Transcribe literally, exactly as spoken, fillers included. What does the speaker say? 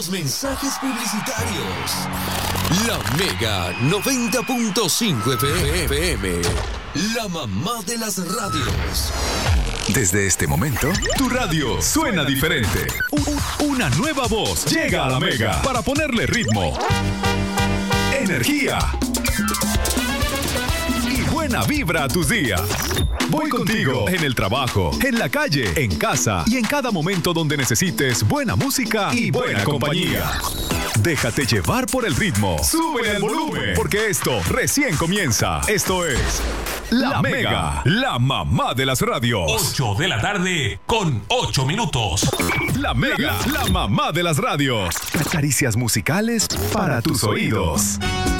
los mensajes publicitarios. La Mega noventa punto cinco F M, la mamá de las radios. Desde este momento, tu radio suena diferente. U- una nueva voz llega a la Mega para ponerle ritmo, energía y buena vibra a tus días. Voy contigo en el trabajo, en la calle, en casa y en cada momento donde necesites buena música y buena compañía. Déjate llevar por el ritmo. Sube el volumen, porque esto recién comienza. Esto es La Mega, la mamá de las radios. ocho de la tarde con ocho minutos. La Mega, la mamá de las radios. Caricias musicales para tus oídos.